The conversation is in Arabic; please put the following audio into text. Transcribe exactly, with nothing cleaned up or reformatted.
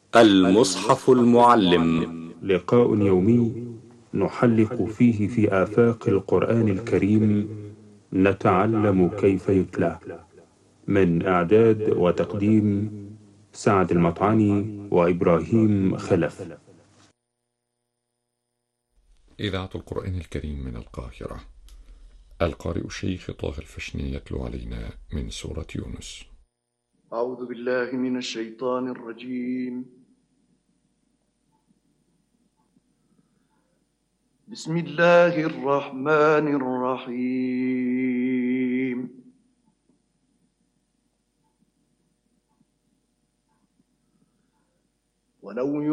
المصحف المعلم. لقاء يومي نحلق فيه في آفاق القرآن الكريم، نتعلم كيف يتلى. من إعداد وتقديم سعد المطعني وإبراهيم خلف. إذاعة القرآن الكريم من القاهرة. القارئ الشيخ طه الفشني يتلو علينا من سورة يونس. أعوذ بالله من الشيطان الرجيم. بسم الله الرحمن الرحيم. ولو